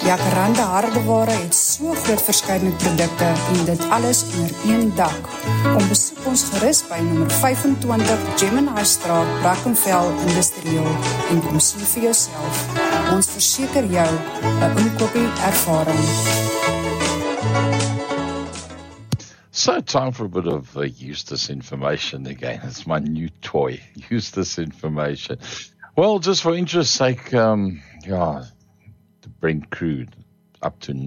Jacaranda Hardeware het so groot verskeidenheid produkte en dit alles onder een dak. Kom besoek ons gerus by nommer 25 Gemini Straat, Brackenfell Industrieel en kom sien vir jouself. Ons verseker jou 'n inkoopie ervaring. So time for a bit of Eustace information again. It's my new toy, Eustace information. Well, just for interest's sake, the Brent crude up to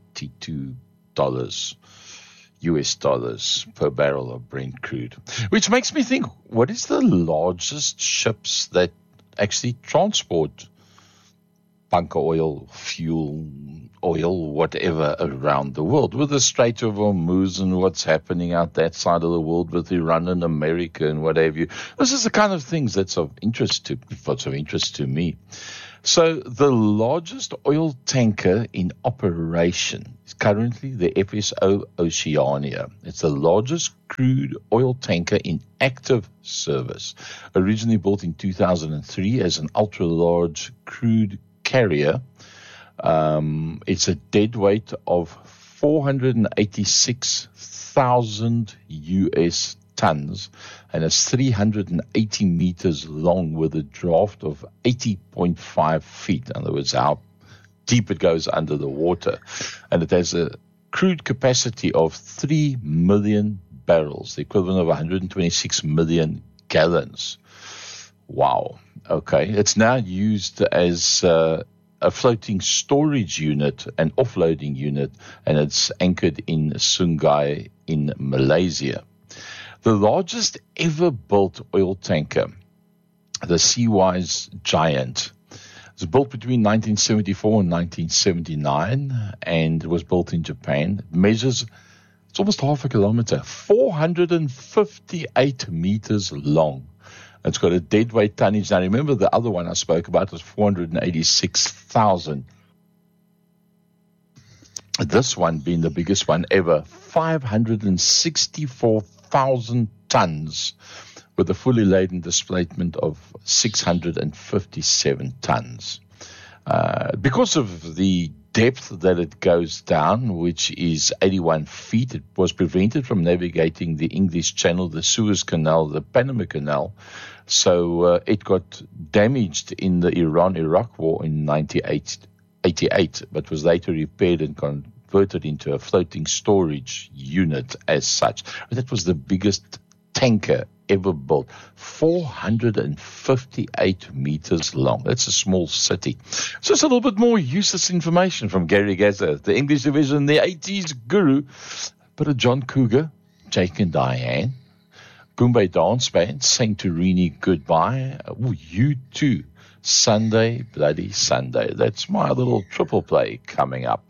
$92 US dollars per barrel of Brent crude, which makes me think, what is the largest ships that actually transport bunker oil, fuel, oil, whatever around the world, with the Strait of Hormuz and what's happening out that side of the world with Iran and America and what have you. This is the kind of things that's of interest to me. So the largest oil tanker in operation is currently the FSO Oceania. It's the largest crude oil tanker in active service, originally built in 2003 as an ultra-large crude carrier. It's a dead weight of 486,000 US tons and it's 380 meters long with a draft of 80.5 feet. In other words, how deep it goes under the water. And it has a crude capacity of 3 million barrels, the equivalent of 126 million gallons. Wow. Okay. It's now used as a floating storage unit, an offloading unit, and it's anchored in Sungai in Malaysia. The largest ever built oil tanker, the Seawise Giant, was built between 1974 and 1979 and was built in Japan. It measures, it's almost half a kilometer, 458 meters long. It's got a deadweight tonnage. Now, remember the other one I spoke about was 486,000. This one being the biggest one ever, 564,000 tons with a fully laden displacement of 657 tons. Because of the depth that it goes down, which is 81 feet, it was prevented from navigating the English Channel, the Suez Canal, the Panama Canal. So it got damaged in the Iran-Iraq war in 1988, but was later repaired and converted into a floating storage unit as such. That was the biggest tanker ever built, 458 meters long. That's a small city. So it's a little bit more useless information from Gary Gaza, the English division, the 80s guru, but a John Cougar, Jake and Diane, Goombay Dance Band, Santorini Goodbye, you too, Sunday, Bloody Sunday. That's my little triple play coming up.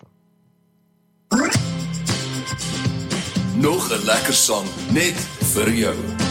Nog 'n lekker song net vir jou.